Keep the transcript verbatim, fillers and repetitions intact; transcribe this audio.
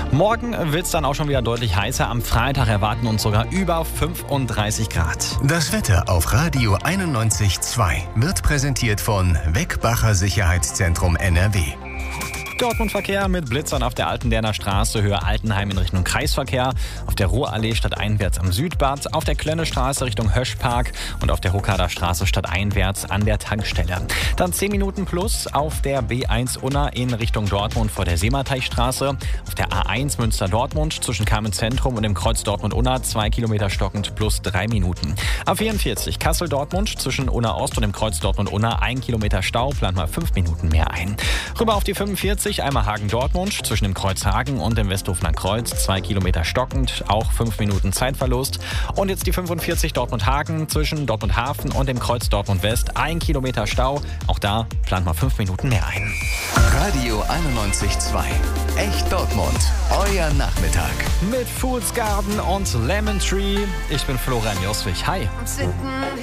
Morgen wird es dann auch schon wieder deutlich heißer. Am Freitag erwarten uns sogar über fünfunddreißig Grad. Das Wetter auf Radio einundneunzig Komma zwei wird präsentiert von Weckbacher Sicherheitszentrum N R W. Dortmund-Verkehr mit Blitzern auf der Altenderner Straße, Höhe Altenheim in Richtung Kreisverkehr, auf der Ruhrallee stadteinwärts am Südbad, auf der Klönnestraße Richtung Höschpark und auf der Hokader Straße stadteinwärts an der Tankstelle. Dann zehn Minuten plus auf der B eins Unna in Richtung Dortmund vor der Seemateichstraße, auf der A eins Münster-Dortmund zwischen Kamenz-Zentrum und dem Kreuz Dortmund-Unna zwei Kilometer stockend plus drei Minuten. A vierundvierzig Kassel-Dortmund zwischen Unna-Ost und dem Kreuz Dortmund-Unna ein Kilometer Stau, plant mal fünf Minuten mehr ein. Rüber auf die fünfundvierzig einmal Hagen-Dortmund zwischen dem Kreuz Hagen und dem Westhofener Kreuz, zwei Kilometer stockend, auch fünf Minuten Zeitverlust. Und jetzt die fünfundvierzig Dortmund-Hagen zwischen Dortmund-Hafen und dem Kreuz Dortmund-West, ein Kilometer Stau, auch da plant mal fünf Minuten mehr ein. Radio einundneunzig Komma zwei. Echt Dortmund. Euer Nachmittag. Mit Fool's Garden und Lemon Tree. Ich bin Florian Joswig. Hi.